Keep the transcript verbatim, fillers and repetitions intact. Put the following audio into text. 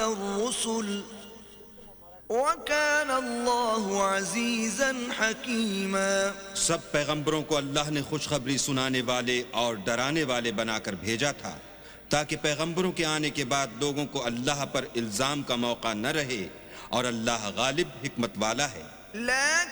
الرسل وكان الله عزيزا حكيما। सब पैगंबरों को अल्लाह ने खुशखबरी सुनाने वाले और डराने वाले बनाकर भेजा था ताकि पैगंबरों के आने के बाद लोगों को अल्लाह पर इल्जाम का मौका न रहे, और अल्लाह गालिब हिकमत वाला है।